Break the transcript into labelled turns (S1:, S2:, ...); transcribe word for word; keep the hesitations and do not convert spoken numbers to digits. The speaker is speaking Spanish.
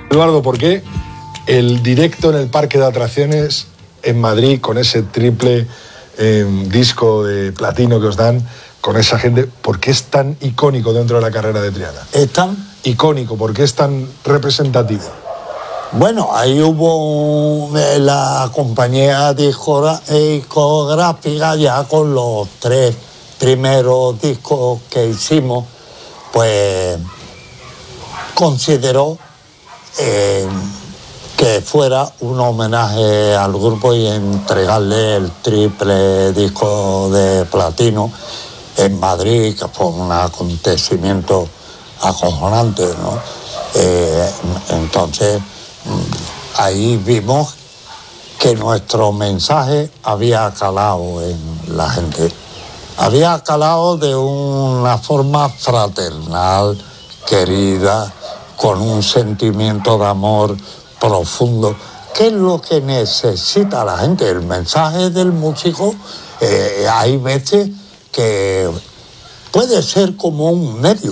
S1: Eduardo, ¿por qué el directo en el parque de atracciones en Madrid con ese triple eh, disco de platino que os dan, con esa gente, por qué es tan icónico dentro de la carrera de Triana?
S2: ¿Es tan
S1: icónico? ¿Por qué es tan representativo?
S2: Bueno, ahí hubo un, la compañía discográfica ya con los tres primeros discos que hicimos, pues consideró eh, que fuera un homenaje al grupo y entregarle el triple disco de platino en Madrid, que fue un acontecimiento acojonante, ¿no? Eh, entonces, ahí vimos que nuestro mensaje había calado en la gente. Había calado de una forma fraternal, querida, con un sentimiento de amor profundo. ¿Qué es lo que necesita la gente? El mensaje del músico, eh, hay veces que puede ser como un medio.